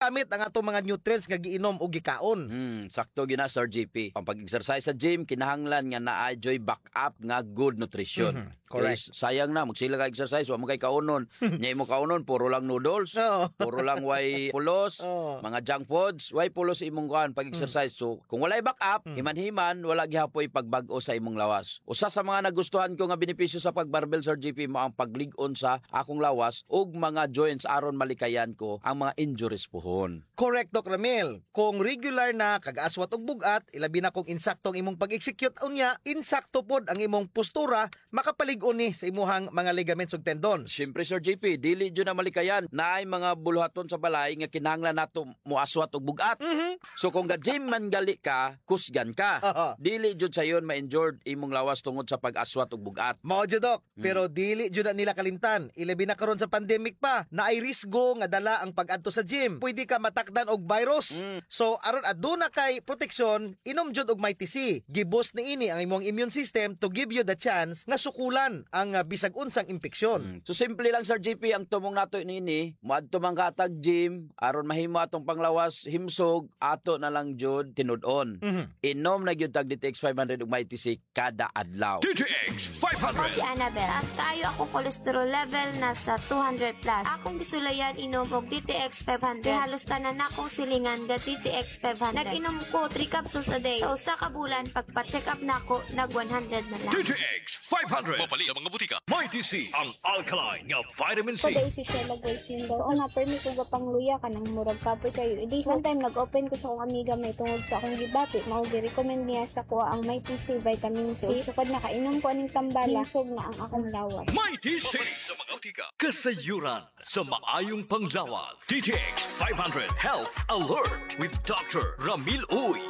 magamit ang atong mga nutrients nga giinom o gikaon. Sakto gina Sir GP. Ang pag-exercise sa gym kinahanglan nga naa-joy backup nga good nutrition. Correct. Sayang na magsila ka exercise wa mo kay kaunon. Nya imo kaunon puro lang noodles, puro lang way pulos, mga junk foods, way pulos imong kuan pag-exercise. So kung walay backup, himan-himan wala gihapoy pagbag-o sa imong lawas. Usa sa mga nagustuhan ko nga benepisyo sa pagbarbell Sir GP mo ang paglig-on sa akong lawas ug mga joints aron malikayan ko ang mga injuries puhon. Correct, Doc Ramil. Kung regular na kag-aswat og bugat, ilabi na kung insaktong imong pag-execute unya, insakto pod ang imong postura, makapalig-on ni sa imuhang mga ligaments ug tendons. Siyempre Sir JP, dili jud na malikayan na ay mga buluhaton sa balay nga kinahanglan nato moaswat og bugat. So kung ga-gym man gali ka, kusgan ka. Dili jud sayon ma-injured imong lawas tungod sa pag-aswat og bugat. Mao jud, Doc, pero dili jud na nila kalimtan. Ilabi na karon sa pandemic pa, na ay risgo nga dala ang pag-adto sa gym. Pwede ka matakdan og virus. So aron aduna kay proteksyon, inom jud og Mighty C. Giboost ni ini ang imong immune system to give you the chance nga sukulan ang bisag unsang impeksyon. So simple lang Sir JP ang tumong nato nini, moadto man ka tag gym aron mahimo atong panglawas himsog, ato na lang jud tinud-on. Inom na gyud tag DTX 500 ug Mighty C kada adlaw. DTX Ako 500. si Annabel. Taas kayo ako cholesterol level nasa 200 plus. Akong gisulayan inom og DTX 500. Halos tanan akong silingan ga DTX 500. Nag-inom ko 3 capsules a day. Sa usa ka bulan pagpa-check up nako nag 100 na lang. DTX 500. Mapalit sa mga butika. Mighty C, ang alkaline nga vitamin C. Pagay si Sheila Grace Mendoza. So, permi ko gapang luya ka ng murag kapoy kayo. Idi, one time nag-open ko sa akong amiga may tungod sa akong gibati. Maugi-recommend niya sa ko ang Mighty C Vitamin C. Sukad nakainom ko aning tambala. Hinsog na ang akong lawas. Mighty C sa mga butika. Kasayuran sa maayong panglawas. DTX 500 Health Alert with Dr. Ramil Uy.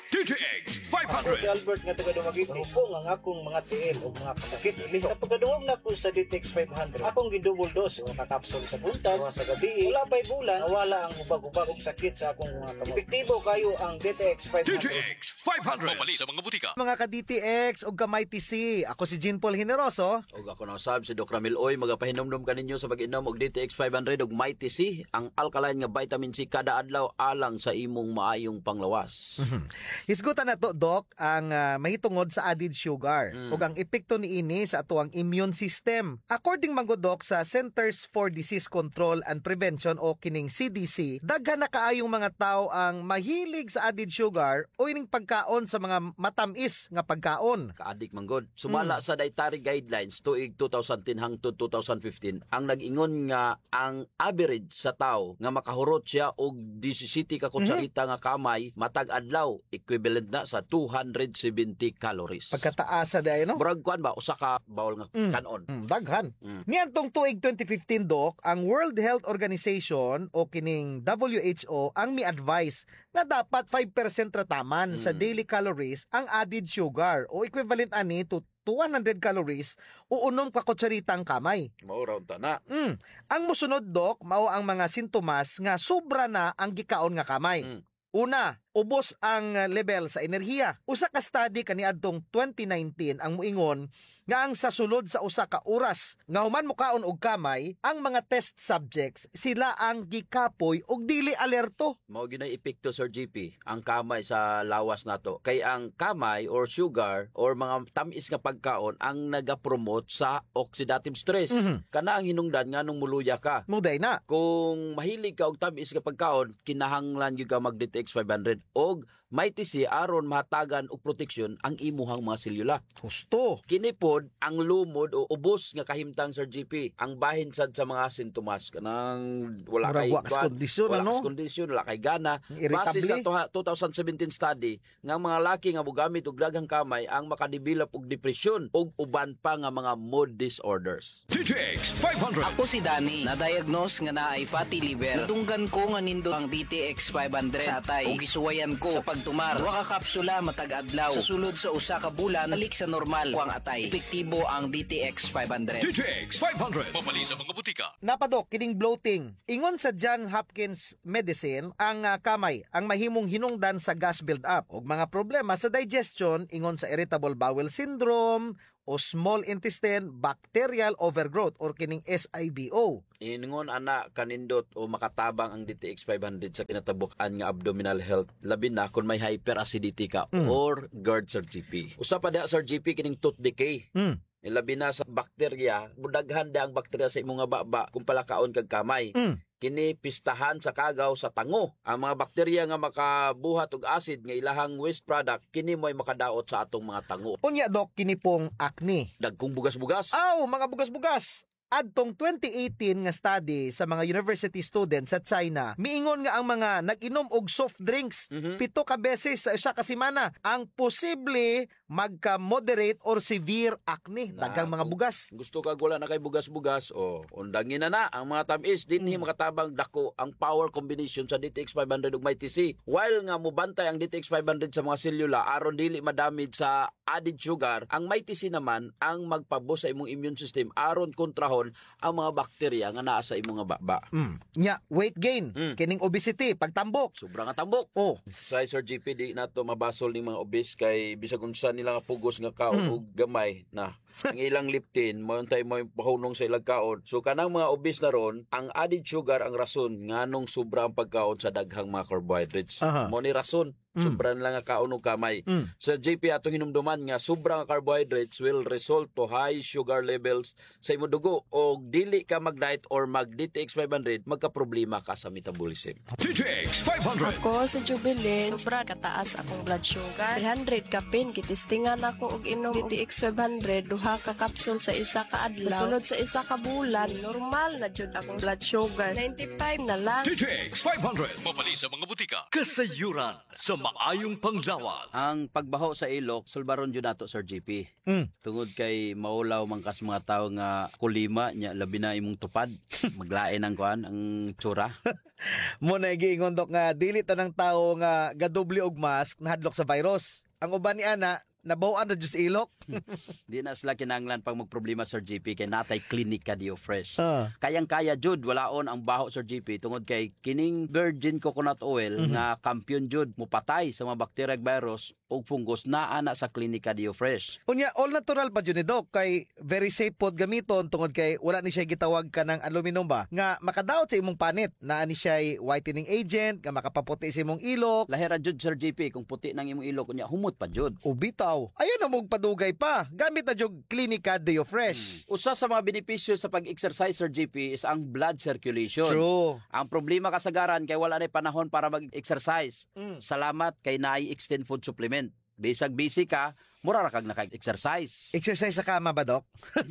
DTX Ako si 500. Albert nga taga Dumaguete. Mahupong ang akong mga tiil o mga kasakit. Sa pagkaduhog na ko sa DTX 500, akong gidouble dose o nakapsol sa buntag, sa gabi. Wala pa'y bulan, nawala ang ubag-ubag og sakit sa akong mga kamot. Epektibo kayo ang DTX 500. DTX 500. Mapalit sa mga butika. Mga ka-DTX o ka-Mighty C, ako si Jean Paul Generoso. Og ako na usab si Dr. Ramil Oy, magapahinomdom kaninyo sa pag-inom og DTX 500 ug Mighty C, ang alkaline nga vitamin C kada adlaw alang sa imong maayong panglawas. Hisgutan na to, Doc, ang mahitungod sa added sugar ug ang epekto ni ini sa atuang immune system. According man gud, Doc, sa Centers for Disease Control and Prevention o kining CDC, daghan na kaayong mga tao ang mahilig sa added sugar o ining pagkaon sa mga matamis nga pagkaon. Kaadik man god. Sumala sa dietary guidelines tuig 2010 hangtod 2015, ang nag-ingon nga ang average sa tao nga makahurot siya og 17 ka kutsarita nga kamay matag adlaw, equivalent na sa 270 calories. Pagkataas sa day, no? Murag kuan ba usa ka bawol nga kanon. Daghan. Niantong tuig 2015, Doc, ang World Health Organization o kining WHO ang mi-advise na dapat 5% rataman sa daily calories ang added sugar o equivalent ani to 200 calories o unom ka kutsaritang kamay. Mao raw ta na. Ang musunod, Doc, mao ang mga sintomas nga sobra na ang gikaon nga kamay. Una, ubos ang level sa enerhiya. Usa ka study kaniadtong 2019 ang muingon nga ang sa sulod sa usa ka oras nga human mukaon og kamay, ang mga test subjects sila ang gikapoy og dili alerto. Mao ginay epekto Sir GP ang kamay sa lawas nato. Kay ang kamay or sugar or mga tamis nga pagkaon ang nagapromote sa oxidative stress. Kana ang hinungdan nga nung muluya ka. Muday na. Kung mahilig ka og tamis nga pagkaon, kinahanglan gyud ka mag DTX 500 og Mighty C aron mahatagan og proteksyon ang imuhang mga selula. Husto. Kini pod ang lumod o ubos nga kahimtang Sir GP, ang bahin sad sa mga sintomas kanang wala Murag kay wax condition, wala ano? kas kondisyon, wala kay gana. Irritable. Base sa 2017 study nga ang mga laki nga mogamit og daghang kamay ang makadevelop og depresyon ug uban pa nga mga mood disorders. DTX 500. Ako si Danny, na-diagnose nga naay fatty liver. Nadunggan ko nga nindo ang DTX 500 sa atay. Ug gisuwayan ko sa pagtumar. Duha ka kapsula matag adlaw. Sa sulod sa usa ka bulan, balik sa normal ko ang atay. Epektibo ang DTX 500. DTX 500. Mapalit sa mga butika. Napadok, kining bloating. Ingon sa John Hopkins Medicine, ang kamay ang mahimong hinungdan sa gas build-up. Og mga problema sa digestion, ingon sa irritable bowel syndrome, o small intestine bacterial overgrowth or kining SIBO. Ingon ana kanindot o makatabang ang DTX 500 sa kinatabukan nga abdominal health labi na kung may hyperacidity ka or GERD Sir GP. Usa pa diha Sir GP kining tooth decay. Labi na sa bakterya, budaghan da ang bakterya sa imong nga baba kung palakaon kag kamay. Kini pistahan sa kagaw sa tango. Ang mga bakterya nga makabuhat og acid nga ilahang waste product kini mo'y makadaot sa atong mga tango. Unya Dok, kini pong acne. Dagkong bugas-bugas. Mga bugas-bugas. Adtong 2018 nga study sa mga university students sa China, miingon nga ang mga nag-inom og soft drinks 7 ka beses sa isa ka semana ang posible magka-moderate or severe acne, daghang mga bugas. Gusto ka wala na kay bugas-bugas o undangin na ang mga tamis dinhi makatabang dako ang power combination sa DTX 500 ug MyTC. While nga mobantay ang DTX 500 sa mga selula aron dili madamage sa added sugar, ang MyTC naman ang magpaboost sa imong immune system aron kontrahon ang mga bakterya nga naa sa imong nga baba. Nya, weight gain, kining obesity, pagtambok. Sobra nga tambok. Sa Sir GP di nato mabasol ning mga obese kay bisag unsa nila nga pugos nga kaon og gamay na ang ilang leptin mo pahunong sa ilang kaon. So kanang mga obese na ron, ang added sugar ang rason nganong sobra ang pagkaon sa daghang mga carbohydrates. Mo ni rason. Sobra lang nga kaon og kamay. Sa JP atong hinumduman nga sobra nga carbohydrates will result to high sugar levels sa imong dugo o dili ka mag-diet or mag-DTX 500 magka-problema ka sa metabolism. DTX 500. Ako sa Jubilee, sobra kataas akong blood sugar. 300 kapin, kitistingan ako og inom DTX 500, duha ka kapsul sa isa ka adlaw. Sunod sa isa ka bulan, normal na jud akong blood sugar. 95 na lang. DTX 500. Mapali sa mga butika. Kasayuran sa maayong panglawas. Ang pagbaho sa ilok, sulbaron jud nato Sir GP. Tungod kay maulaw man kas mga tawo nga kulima nya labi na imong tupad, maglain ang kuan ang tsura. Mo na giingon Dok nga dili tanang tawo nga gadoble og mask nahadlok sa virus. Ang uban ni ana nabawan na jud sa ilok. Di na sila kinahanglan pag magproblema Sir GP kay natay Clinica Dio Fresh. Kayang-kaya jud walaon ang baho Sir GP tungod kay kining virgin coconut oil nga kampiyon jud mupatay sa mga bakterya ug virus ug fungus naa na sa Clinica Dio Fresh. Unya all natural pa jud ni Dok kay very safe pod gamiton tungod kay wala ni siya gitawag kanang aluminum ba nga makadaot sa imong panit. Naa ni siya whitening agent nga makapaputi sa imong ilok. Lahira jud Sir GP kung puti nang imong ilok unya humot pa jud. Bitaw. Ayun na mong padugay pa. Gamit na jog Clinica Dio Fresh. Usa sa mga benepisyo sa pag-exercise Sir GP is ang blood circulation. True. Ang problema kasagaran kay wala na panahon para mag-exercise. Salamat kay naay extend food supplement. Bisag busy ka, mura ra kag naka-exercise. Exercise sa kama ba, Dok?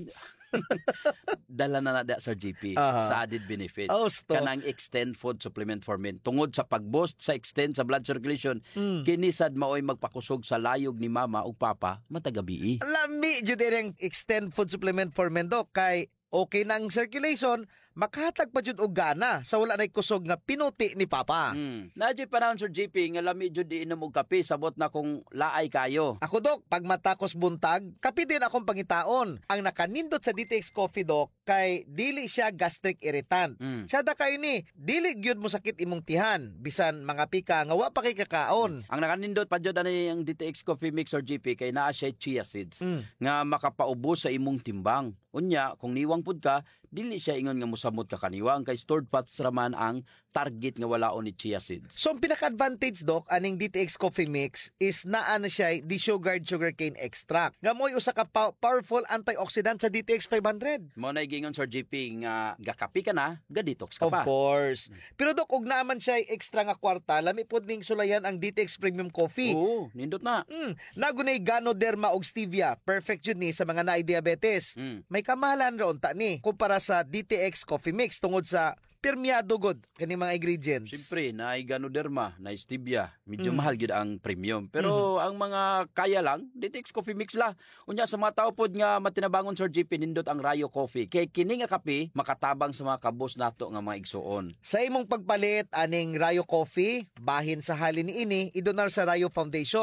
Dala na da Sir GP sa added benefits. Kanang extend food supplement for men. Tungod sa pag-boost sa extend sa blood circulation, kinisad maoy magpakusog sa layog ni mama ug papa matagabi. Lami jud ang extend food supplement for men, Dok, kay okay na ang circulation, makahatag pa jud og gana sa wala nay kusog nga pinuti ni papa. Nadyo panahon Sir GP nga lami jud di inom og kape sabot na kung laay kayo. Ako Dok, pag matakos buntag, kape din akong pangitaon. Ang nakanindot sa DTX Coffee Dok kay dili siya gastric irritant. Sada kayo ni, dili gyud mo sakit imong tihan bisan mga pika nga wa pa kay kakaon. Ang nakanindot pa jud ani ang DTX Coffee Mix Sir GP kay naa siya chia seeds nga makapaubos sa imong timbang. Unya, kung niwang pud ka, dili siya ingon nga musamot ka kaniwang kay stored fats raman ang target nga walaon ni chia seeds. So ang pinaka-advantage Dok aning DTX Coffee Mix is naa na siya desugared sugarcane extract. Nga mo'y usa ka powerful antioxidant sa DTX 500. Mo na gingon Sir GP nga gakapi ka na, ga-detox ka pa. Of course. Pero Dok, ug naaman siya extra nga kwarta, lami pod ning sulayan ang DTX Premium Coffee. Oo, nindot na. Nagunay Ganoderma og stevia, perfect jud ni sa mga naay diabetes. May kamahalan ra unta ni kumpara sa DTX Coffee Mix tungod sa permeado god kani mga ingredients. Siyempre, naay Ganoderma, naay stevia, medyo mahal gyud ang premium. Pero ang mga kaya lang, DTX Coffee Mix la. Unya sa mga tao pod nga matinabangon Sir GP nindot ang Rayo Coffee. Kay kini nga kape makatabang sa mga kabos nato nga mga igsuon. Sa imong pagpalit aning Rayo Coffee, bahin sa halin niini idonar sa Rayo Foundation.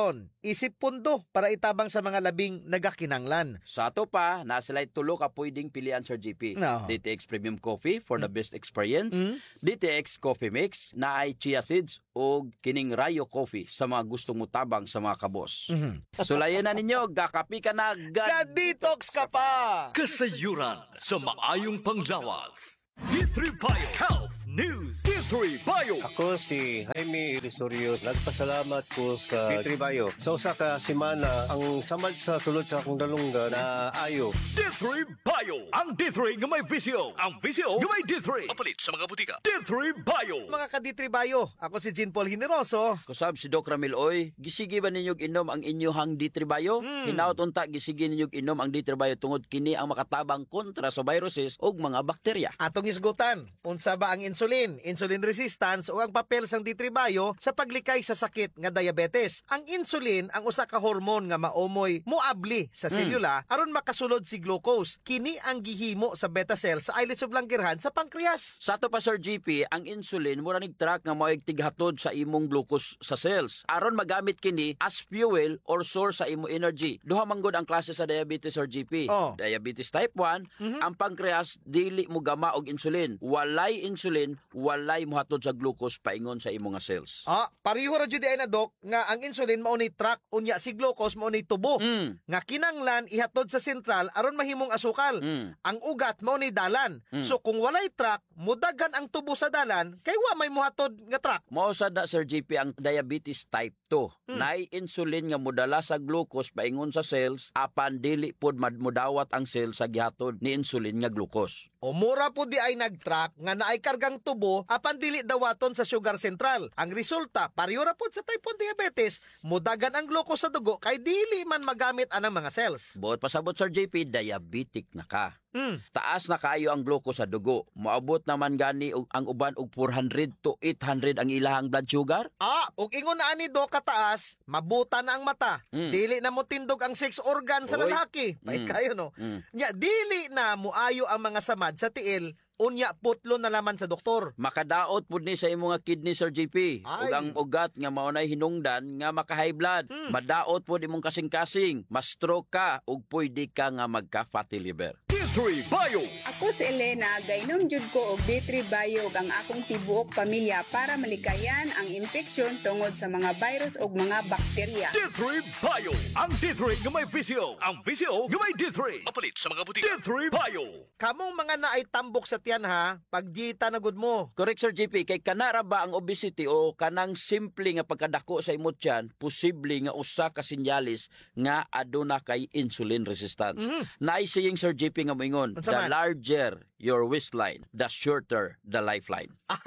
isip pundo para itabang sa mga labing nagakinanglan. Sa ato pa, nasilay tulo ka pwedeng pilian, Sir GP. No. DTX Premium Coffee for the best experience, DTX Coffee Mix na ay chia seeds o kining Rayo Coffee sa mga gustong mutabang sa mga kabos. Sulayan na ninyo, gakapi ka na, Ga-detox ka pa! Kasayuran sa maayong panglawas. D3 Bio Health News. D3 Bio. Ako si Jaime Irisorio. Nagpasalamat ko sa D3 Bio. Sa usa ka semana, ang samad sa sulod sa akong dalungga na ayo. D3 Bio. Ang D3 nga may visyo. Ang visyo nga may D3. Mapalit sa mga butika. D3 Bio. Mga ka-D3 Bio, ako si Jean Paul Generoso. Kusab si Doc Ramil, oy, gisigi ba ninyog inom ang inyong D3 Bio? Hinaut unta, gisigi ninyog inom ang D3 Bio tungod kini ang makatabang kontra sa viruses o mga bakterya. Atong isgutan, unsa ba ang insulin, insulin resistance o ang papel sang D3 Bio sa paglikay sa sakit nga diabetes. Ang insulin ang usa ka hormone nga maomoy moabli sa selula aron makasulod si glucose. Kini ang gihimo sa beta cells sa islets of Langerhans sa pancreas. Sa ato pa, Sir GP, ang insulin mura nig-track nga mo'y tighatod sa imong glucose sa cells aron magamit kini as fuel or source sa imong energy. Duha manggod ang klase sa diabetes, Sir GP. Diabetes type 1, ang pancreas dili mo gama og insulin. Walay insulin, walay mohatod sa glucose paingon sa imong nga cells. Pareho ra jud ay na Doc nga ang insulin mao ni track unya si glucose mao ni tubo. Nga kinanglan ihatod sa sentral aron mahimong asukal. Ang ugat mao ni dalan. So kung walay track, mudagan ang tubo sa dalan kay wa may mohatod nga track. Mao sad na, Sir GP, ang diabetes type 2. Nay insulin nga modala sa glucose paingon sa cells apan dili pod mudawat ang cell sa gihatod ni insulin nga glucose. O mura po di ay nag-track nga naay kargang tubo apan dili dawaton sa sugar central. Ang resulta, pareho ra pod sa type 1 diabetes, mudagan ang glucose sa dugo kay dili man magamit anang mga cells. Buot pasabot, Sir JP, diabetic na ka. Taas na kayo ang glucose sa dugo. Moabot naman gani ang uban og 400 to 800 ang ilahang blood sugar. Ug ingon na ani do kataas, mabuta na ang mata. Dili na mo tindog ang sex organ sa lalaki. Pait kayo no. Nya dili na muayo ang mga samad sa tiil. Unya putlo na laman sa doktor. Makadaot pud ni sa imong kidney, Sir JP. Ug ang ugat nga maunay hinungdan nga maka-high blood. Madaot pud imong kasing-kasing, ma-stroke ka ug pwede ka nga magka-fatty liver. D3 Bio. Ako si Elena, gainom jud ko og D3 Bio ang akong tibuok pamilya para malikayan ang infeksyon tungod sa mga virus ug mga bakterya. D3 Bio. Ang D3 nga may visyo. Ang visyo nga may D3. Mapalit sa mga butika. D3 Bio. Kamong mga naay tambok sa tiyan ha, pagjita na gud mo. Correct, Sir JP, kay kanara ba ang obesity o kanang simple nga pagkadako sa imong tiyan, posible nga usa ka sinyalis nga aduna kay insulin resistance. Naay saying, Sir JP, nga moingon, the larger your waistline, the shorter the lifeline.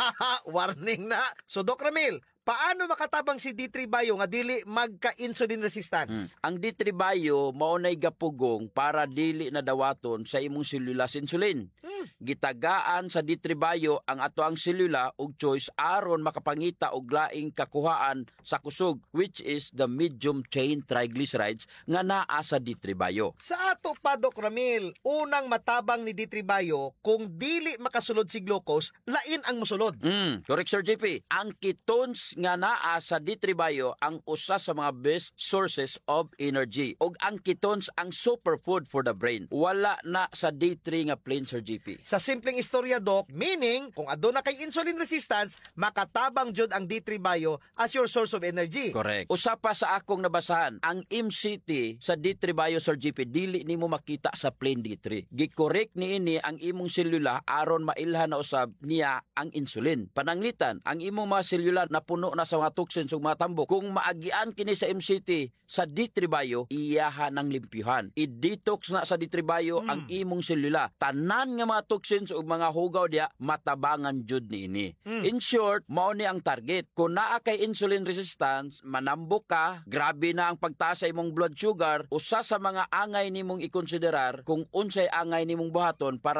Warning na. So Doc Ramil, paano makatabang si D3 Bio nga dili magka-insulin resistance? Ang D3 Bio maunay gapugong para dili na dawaton sa imong selula insulin. Gitagaan sa D3 Bio ang ato ang selula ug choice aron makapangita og laing kakuhaan sa kusog, which is the medium chain triglycerides nga naa sa D3 Bio. Sa ato pa, Doc Ramil, unang matabang ni D3 Bio, kung dili makasulod si glucose, lain ang musulod. Correct, Sir JP. Ang ketones nga naa sa D3 Bio ang usa sa mga best sources of energy. Og ang ketones ang superfood for the brain. Wala na sa D3 nga plain, Sir JP. Sa simpleng istorya, Doc, meaning kung aduna kay insulin resistance, makatabang jud ang D3 Bio as your source of energy. Correct. Usa pa sa akong nabasahan, ang MCT sa D3 Bio, Sir JP, dili nimo makita sa plain D3. Gi-correct niini ang imong selula aron mailhan na usab niya ang insulin. Pananglitan, ang imong mga selula na puno na sa mga toxins ug mga tambok. Kung maagian kini sa MCT sa D3 Bio, iyaha ng limpyuhan. I-detox na sa D3 Bio ang imong selula. Tanan nga mga toxins ug mga hugaw diya matabangan jud niini. In short, mao ni ang target. Kung naa kay insulin resistance, manambok ka, grabe na ang pagtaas sa imong blood sugar, usa sa mga angay nimong ikonsiderar kung unsay angay nimong buhaton para mahimong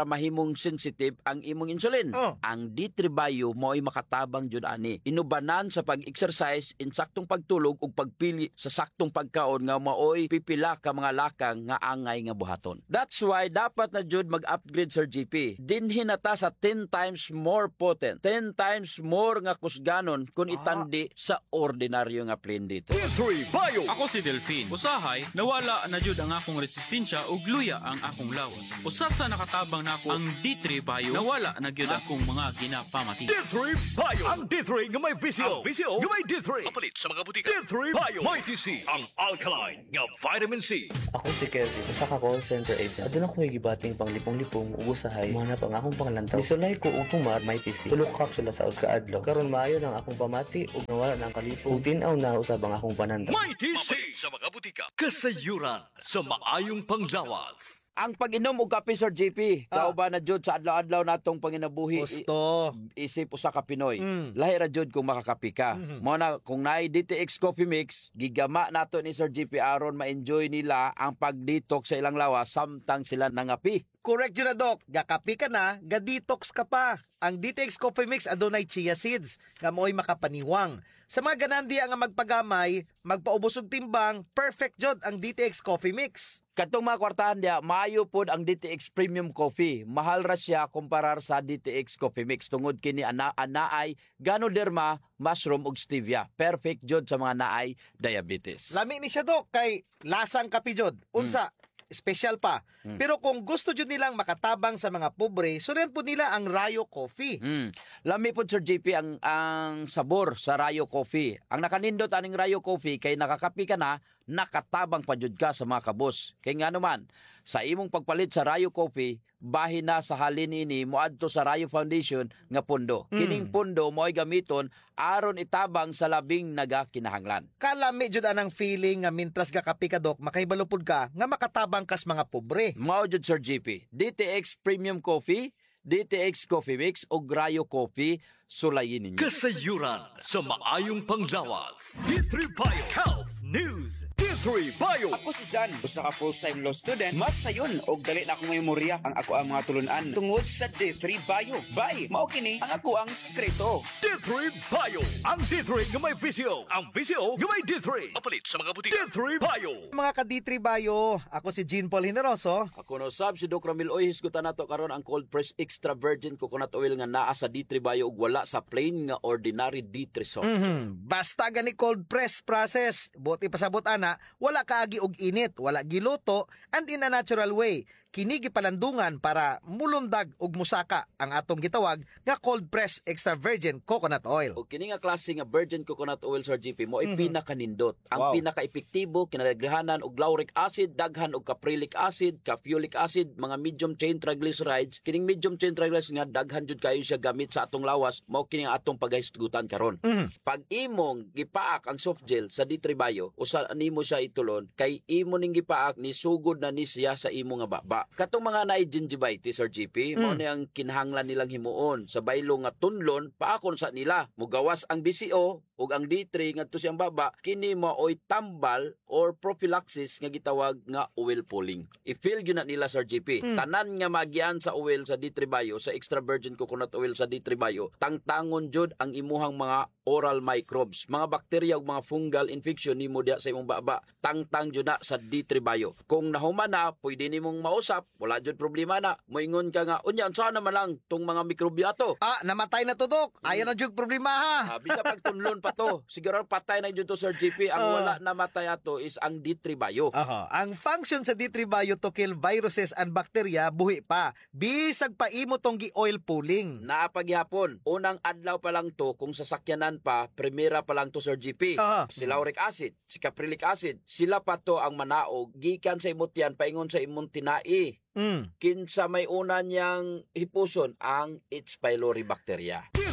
imong sensitive ang imong insulin. Ang D3 Bio mo'y makatabang jud ani. Inubanan sa pag-exercise, insaktong pagtulog ug pagpili sa saktong pagkaon nga maoy pipila ka mga lakang nga angay nga buhaton. That's why dapat na jud mag-upgrade Sir GP. Dinhi na ta sa 10 times more potent, 10 times more nga kusganon kung itandi sa ordinaryo nga plain D3. D3 Bio. Ako si Delphine. Usahay, nawala na jud ang akong resistensya ug luya ang akong lawas. Usa sa nakatabang nako ang D3 Bio, nawala na gyud akong mga ginapamati. D3 Bio. Ang D3 nga may visio. Ang visio nga may D3. Kapalit sa mga butika. D3 Bio. May TC. Ang alkaline nga vitamin C. Ako si Kevin, usa ka call center agent. Adun ako gibating pang lipong-lipong ug usahay, manap ang akong pangalantaw. Nisulay ko og tumar may TC. Tulo ka kapsula sa uska adlaw. Karon maayo nang akong pamati ug nawala na ang kalipong. Ug tin-aw na usab ang akong pananda. May TC sa mga butika. Kasayuran sa maayong panglawas. Ang pag-inom og kape Sir GP, kauban na jud sa adlaw-adlaw natong panginabuhi. Gusto. Isip usa ka Pinoy. Lahi ra jud kung makakapi ka. Mo na kung naay DTX Coffee Mix, gigama nato ni Sir GP aron ma-enjoy nila ang pag-detox sa ilang lawas samtang sila nangapi. Correct yun na, Doc. Gakapi ka na, ga-detox ka pa. Ang DTX Coffee Mix adunay chia seeds, nga mo'y makapaniwang. Sa mga ganandiya nga magpagamay, magpaubos og timbang, perfect jud ang DTX Coffee Mix. Katong mga kwartahan diya, maayo pod ang DTX Premium Coffee. Mahal ra siya kumparar sa DTX Coffee Mix. Tungod kini anaay Ganoderma, mushroom ug stevia. Perfect jud sa mga naay diabetes. Lami ni siya, Doc, kay lasang kapi jud. Unsa, special pa. Pero kung gusto jud nilang makatabang sa mga pobre, suren po nila ang Rayo Coffee. Lami po Sir JP ang sabor sa Rayo Coffee. Ang nakanindot aning Rayo Coffee kay nakakapi ka na, nakatabang pa jud ka sa mga kabos. Kay nga naman, sa imong pagpalit sa Rayo Coffee, bahin na sa halin ini moadto sa Rayo Foundation nga pundo. Kining pundo mo'y gamiton aron itabang sa labing nagakinahanglan. Kalami jud anang feeling nga mintras gakapi ka, Doc, makahibalo pud ka nga makatabang kas mga pobre. Mao jud Sir JP. DTX Premium Coffee, DTX Coffee Mix o Rayo Coffee, sulayin ninyo. Kasayuran sa maayong panglawas. D3 Bio Health News. D3 Bio. Ako si Jan, usa ka full-time law student. Mas sayon og dali na akong memorya ang ako ang mga tulunan tungod sa D3 Bio. Bye, mao kini ang ako ang sekreto. D3 Bio. Ang D3 nga may visio. Ang visio nga may D3. Papalit sa mga butika. D3 Bio. Mga ka D3 Bio, ako si Jean Paul Generoso. Ako no sab si Doc Ramil Oy, hisgutan nato karon ang cold press extra virgin coconut oil nga naa sa D3 Bio ug wala sa plain nga ordinary D3 salt. Basta gani cold press process, buti pasabot ana, wala kaagi og init, wala giluto, and in a natural way. Kini gipalandungan para mulundag og musaka ang atong gitawag nga cold press extra virgin coconut oil. O kini nga klase nga virgin coconut oil Sir GP mo ay pinakanindot. Ang pinaka-epektibo kinadaghanan og lauric acid, daghan og caprylic acid, caffeolic acid, mga medium chain triglycerides. Kining medium chain triglycerides nga daghan jud kayo siya gamit sa atong lawas, mao kini nga atong paghisgutan karon. Pag imong gipaak ang soft gel sa D3 Bio, usa nimo siya itulon kay imo ning gipaak ni sugod na ni siya sa imo nga baba. Katong mga naay gingivitis Sir GP, mao ni ang kinahanglan nilang himuon sa baylo nga tunlon paakon sa nila. Mugawas ang BCO ug ang D3 ngadto siyang baba, kini maoy tambal or prophylaxis nga gitawag nga oil pulling. I-feel gyud na nila Sir GP. Tanan nga magian sa oil sa D3 Bio, sa extra virgin coconut oil sa D3 Bio, tangtangon jud ang imuhang mga oral microbes, mga bakterya ug mga fungal infection nimo diha sa imong baba. Tangtang jud na sa D3 Bio. Kung nahuman na, pwede nimong mausap, wala jud problema na. Moingon ka nga, unya unsa naman lang tong mga mikrobyato? Namatay na to, Doc. Ayan na jud problema ha. Bisa pagtunlon pa to. Siguro patay na jud to Sir GP. Ang wala namatay ato is ang D3 Bio. Ang function sa D3 Bio to kill viruses and bacteria buhi pa. Bisag pa imo tong gi-oil pulling. Napaghapon, unang adlaw pa lang to kung sasakyanan pa, primera pa lang to Sir GP. Si lauric acid, si caprylic acid, sila pa to ang manaog gikan sa imot yan paingon sa imong tinai. Kinsa may una niyang hipuson ang H. pylori bacteria. D3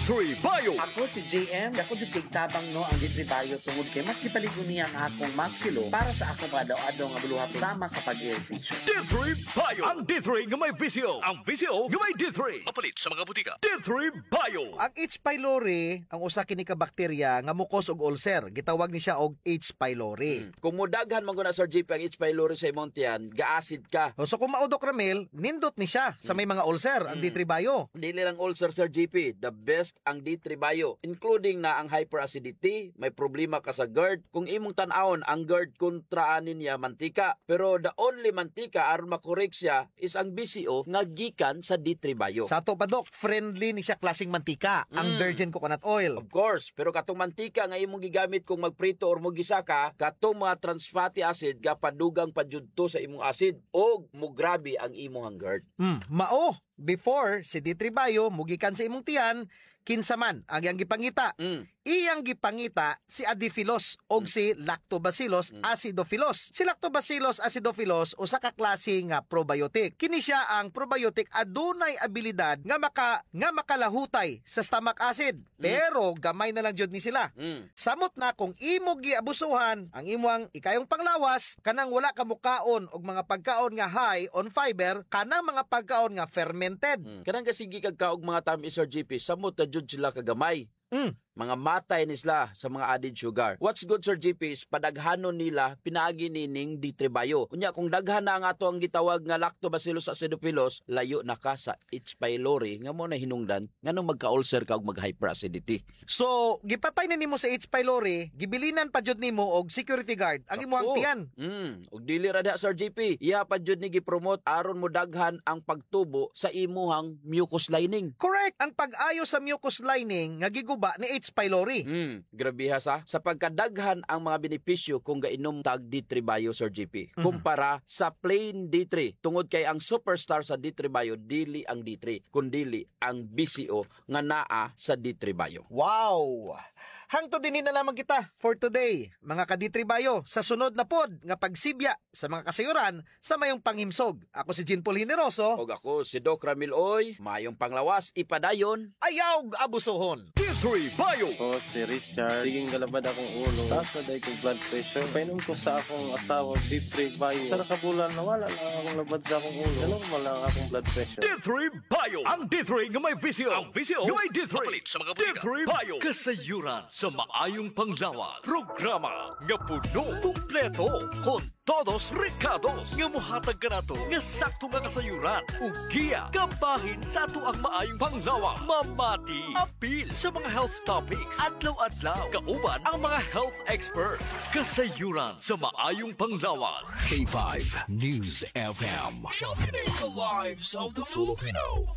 D3 Bio. Ako si JM, ako jud kay tabang no ang D3 Bio tungod kay mas gipaligon niya ang akong maskilo para sa akong padaw-adlaw nga buluhat sama sa pag-ehersisyo. D3 Bio. Ang D3 nga may visio. Ang visio nga may D3. Mapalit sa mga butika. D3 Bio. Ang H. pylori ang usa kini ka bakterya nga mukos og ulcer. Gitawag ni siya og H. pylori. Kung mudaghan man guna Sir JP ang H. pylori sa imong tiyan, ga-acid ka. So kung maudok Ramil, nindot ni siya sa may mga ulcer ang D3 Bio. Dili lang ulcer Sir JP, the best ang D3 Bio, including na ang hyperacidity, may problema ka sa GERD. Kung imong tan-awon ang GERD kontraanin niya mantika, pero the only mantika aron makorek siya is ang BCO nga gikan sa D3 Bio. Sa ato pa Dok, friendly ni siya klaseng mantika, ang virgin coconut oil. Of course, pero katong mantika nga imong gigamit kung magprito or mogisaka, katong mga trans fatty acid gapadugang padjudto sa imong acid o mugrabe ang imong GERD. Mao, before si D3 Bio mugikan sa imong tiyan, kinsa man ang iyang gipangita. Iyang gipangita si Adiphilus og si Lactobacillus acidophilus. Si Lactobacillus acidophilus usa ka klase nga probiotic. Kini siya ang probiotic adunay abilidad nga makalahutay sa stomach acid. Pero gamay na lang jud ni sila. Samot na kung imo giabusuhan ang imong ikayong panglawas kanang wala ka mukaon og mga pagkaon nga high on fiber, kanang mga pagkaon nga fermented. Kanang kasigi kag kaog mga tamis Sir GP, samot na jud sila kagamay. Mga matay ni sila sa mga added sugar. What's good Sir GP is padaghanon nila pinaagi nining D3 Bio. Unya kung daghan na ang ato ang gitawag nga Lactobacillus acidophilus, layo na ka sa H. pylori nga mo na hinungdan nganong magka-ulcer ka og mag-hyperacidity. So gipatay na nimo sa H. pylori, gibilinan pa jud nimo og security guard ang imong tiyan. Og dili ra da Sir GP, iya pa jud ni gi-promote aron mo daghan ang pagtubo sa imuhang mucus lining. Correct, ang pag-ayo sa mucus lining nga giguba ni H. pylori. Grabe ha sa pagkadaghan ang mga benepisyo kung gainom tag D3 Bio Sir GP kumpara sa plain D3. Tungod kay ang superstar sa D3 Bio dili ang D3 kundili ang BCO nga naa sa D3 Bio. Wow! Hangtod din na lamang kita for today, mga ka-D3 Bio, sa sunod na pod nga pagsibya sa mga kasayuran sa mayong panghimsog. Ako si Jean Paul Generoso. Og ako si Doc Ramil Oy. Mayong panglawas, ipadayon. Ayaw abusohon. D3 Bio. Ako si Richard. Siging galabad akong ulo. Taas na dahil kong blood pressure. Painom ko sa akong asawa, D3 Bio. Sa nakabulan, nawala lang akong labad sa akong ulo. Normal lang akong blood pressure. D3 Bio. Ang D3 nga may visio. Ang visio nga may D3. Mapalit sa mga butika. D3 Bio. Kasayuran sa maayong panglawas. Programa nga puno, kumpleto, kon todos recados nga muhatag ka nato nga sakto nga kasayuran ug giya kabahin sa ato ang maayong panglawas. Mamati apil sa mga health topics adlaw-adlaw kauban ang mga health experts. Kasayuran sa maayong panglawas. K5 News FM. Championing the lives of the Filipino.